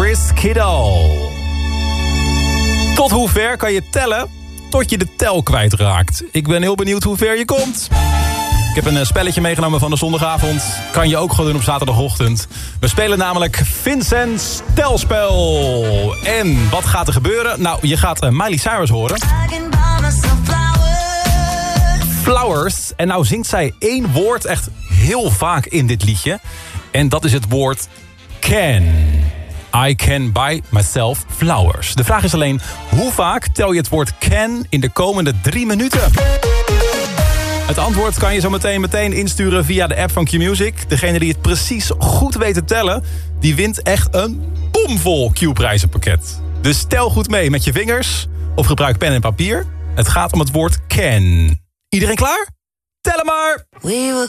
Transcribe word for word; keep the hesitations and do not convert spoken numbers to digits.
is Kiddo. Tot hoe ver kan je tellen tot je de tel kwijtraakt? Ik ben heel benieuwd hoe ver je komt. Ik heb een spelletje meegenomen van de zondagavond. Kan je ook gewoon doen op zaterdagochtend. We spelen namelijk Vincent's telspel. En wat gaat er gebeuren? Nou, je gaat uh, Miley Cyrus horen. Flowers. En nou zingt zij één woord echt heel vaak in dit liedje. En dat is het woord can. I can buy myself flowers. De vraag is alleen, hoe vaak tel je het woord can in de komende drie minuten? Het antwoord kan je zo meteen meteen insturen via de app van Q-Music. Degene die het precies goed weet te tellen, die wint echt een bomvol Q-prijzenpakket. Dus tel goed mee met je vingers of gebruik pen en papier. Het gaat om het woord can. Iedereen klaar? Tel hem maar! We were